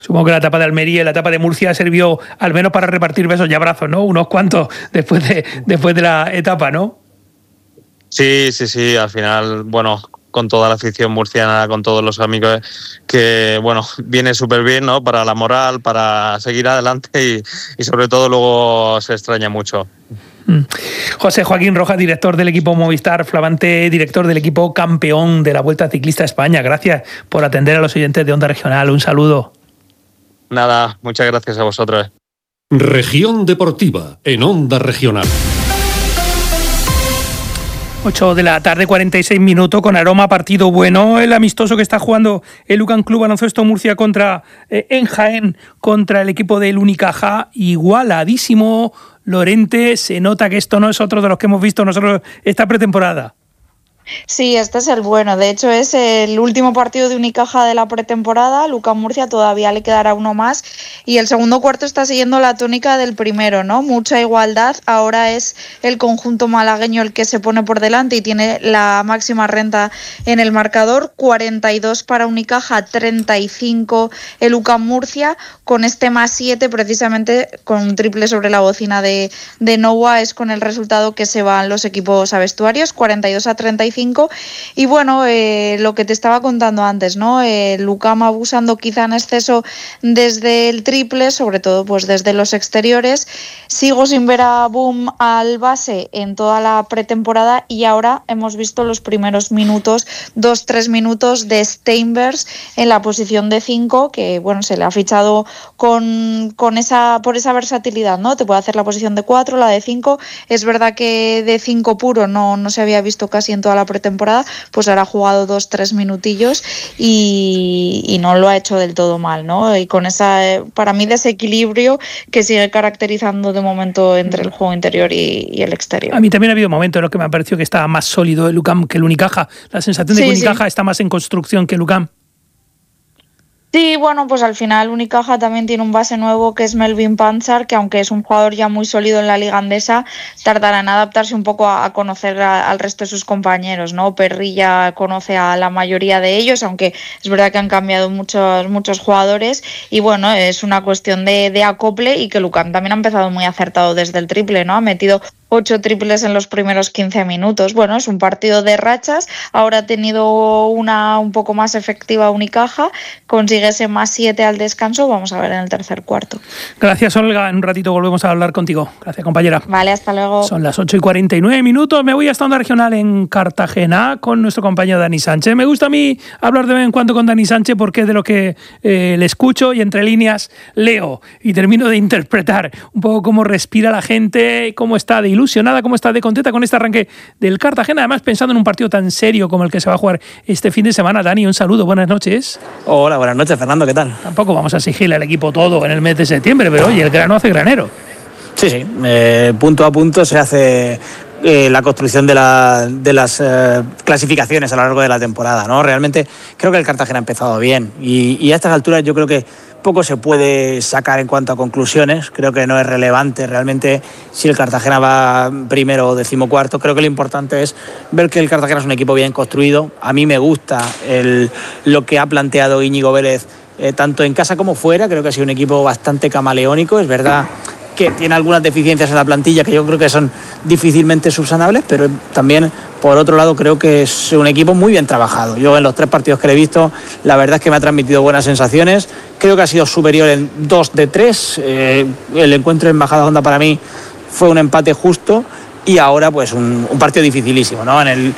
Supongo que la etapa de Almería y la etapa de Murcia sirvió al menos para repartir besos y abrazos, ¿no? Unos cuantos después de la etapa, ¿no? Sí, al final, bueno, con toda la afición murciana, con todos los amigos, que bueno, viene súper bien, ¿no? Para la moral, para seguir adelante y sobre todo luego se extraña mucho. José Joaquín Rojas, director del equipo Movistar, flamante director del equipo campeón de la Vuelta Ciclista a España. Gracias por atender a los oyentes de Onda Regional. Un saludo. Nada, muchas gracias a vosotros. Región Deportiva, en Onda Regional. 8 de la tarde, 46 minutos, con aroma a partido bueno. El amistoso que está jugando el UCAM Club Baloncesto Murcia en Jaén contra el equipo del Unicaja. Igualadísimo, Lorente. Se nota que esto no es otro de los que hemos visto nosotros esta pretemporada. Sí, este es el bueno. De hecho, es el último partido de Unicaja de la pretemporada. UCAM Murcia todavía le quedará uno más. Y el segundo cuarto está siguiendo la tónica del primero, ¿no? Mucha igualdad. Ahora es el conjunto malagueño el que se pone por delante y tiene la máxima renta en el marcador. 42 para Unicaja, 35 el UCAM Murcia. Con este más 7, precisamente con un triple sobre la bocina de Noah, es con el resultado que se van los equipos a vestuarios. 42-35. Y bueno, lo que te estaba contando antes, ¿no? El UCAM abusando quizá en exceso desde el triple, sobre todo pues desde los exteriores. Sigo sin ver a Boom al base en toda la pretemporada y ahora hemos visto los primeros minutos, 2-3 minutos de Steinbergs en la posición de 5, que bueno, se le ha fichado por esa versatilidad, ¿no? Te puede hacer la posición de 4, la de 5. Es verdad que de 5 puro no se había visto casi en toda la pretemporada, pues ahora ha jugado 2-3 minutillos y no lo ha hecho del todo mal, ¿no? Y con esa, para mí, desequilibrio que sigue caracterizando de momento entre el juego interior y el exterior. A mí también ha habido momentos en los que me ha parecido que estaba más sólido el UCAM que el Unicaja. La sensación de que Unicaja está más en construcción que el UCAM. Sí, bueno, pues al final Unicaja también tiene un base nuevo que es Melvin Panchar, que aunque es un jugador ya muy sólido en la liga andesa, tardará en adaptarse un poco a conocer al resto de sus compañeros, ¿no? Perry ya conoce a la mayoría de ellos, aunque es verdad que han cambiado muchos jugadores y bueno, es una cuestión de acople y que el UCAM también ha empezado muy acertado desde el triple, ¿no? Ha metido 8 triples en los primeros 15 minutos. Bueno, es un partido de rachas. Ahora ha tenido una un poco más efectiva Unicaja. Consigue ese más 7 al descanso. Vamos a ver en el tercer cuarto. Gracias, Olga. En un ratito volvemos a hablar contigo. Gracias, compañera. Vale, hasta luego. Son las 8:49 minutos. Me voy hasta Onda Regional en Cartagena con nuestro compañero Dani Sánchez. Me gusta a mí hablar de vez en cuando con Dani Sánchez porque es de lo que le escucho y entre líneas leo y termino de interpretar un poco cómo respira la gente, cómo está de ilusionada, cómo está de contenta con este arranque del Cartagena, además pensando en un partido tan serio como el que se va a jugar este fin de semana. Dani, un saludo, buenas noches. Hola, buenas noches, Fernando, ¿qué tal? Tampoco vamos a exigirle al equipo todo en el mes de septiembre, pero oye, el grano hace granero. Sí, punto a punto se hace la construcción de las clasificaciones a lo largo de la temporada, ¿no? Realmente creo que el Cartagena ha empezado bien y a estas alturas yo creo que poco se puede sacar en cuanto a conclusiones. Creo que no es relevante realmente si el Cartagena va primero o decimocuarto. Creo que lo importante es ver que el Cartagena es un equipo bien construido. A mí me gusta lo que ha planteado Íñigo Vélez, tanto en casa como fuera. Creo que ha sido un equipo bastante camaleónico. Es verdad que tiene algunas deficiencias en la plantilla que yo creo que son difícilmente subsanables, pero también, por otro lado, creo que es un equipo muy bien trabajado. Yo en los 3 partidos que le he visto, la verdad es que me ha transmitido buenas sensaciones. Creo que ha sido superior en 2 de 3. El encuentro en Majadahonda para mí fue un empate justo y ahora pues un partido dificilísimo, ¿no? En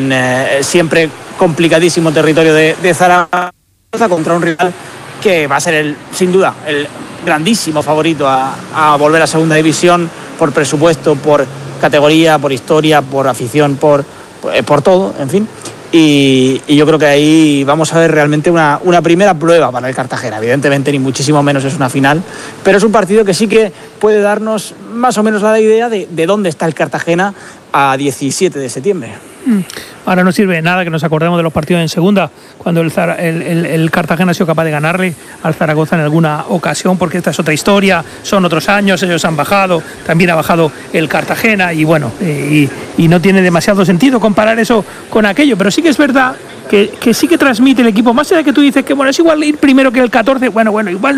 siempre complicadísimo territorio de Zaragoza contra un rival que va a ser sin duda el grandísimo favorito a volver a segunda división por presupuesto, por categoría, por historia, por afición, por todo, en fin. Y yo creo que ahí vamos a ver realmente una primera prueba para el Cartagena. Evidentemente ni muchísimo menos es una final, pero es un partido que sí que puede darnos más o menos la idea de dónde está el Cartagena a 17 de septiembre. Ahora no sirve de nada que nos acordemos de los partidos en segunda, cuando el Cartagena ha sido capaz de ganarle al Zaragoza en alguna ocasión, porque esta es otra historia, son otros años, ellos han bajado, también ha bajado el Cartagena y bueno, y no tiene demasiado sentido comparar eso con aquello, pero sí que es verdad que sí que transmite el equipo, más allá de que tú dices que bueno, es igual ir primero que el 14, bueno, igual